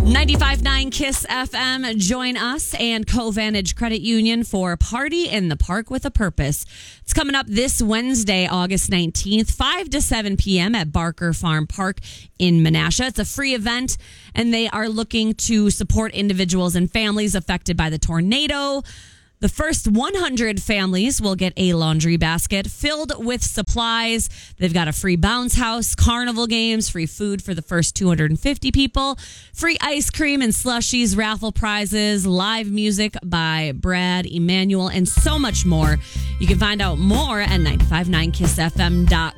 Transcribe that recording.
95.9 KISS FM. Join us and CoVantage Credit Union for Party in the Park with a Purpose. It's coming up this Wednesday, August 19th, 5 to 7 p.m. at Barker Farm Park in Menasha. It's a free event, and they are looking to support individuals and families affected by the tornado. The first 100 families will get a laundry basket filled with supplies. They've got a free bounce house, carnival games, free food for the first 250 people, free ice cream and slushies, raffle prizes, live music by Brad Emanuel, and so much more. You can find out more at 959kissfm.com.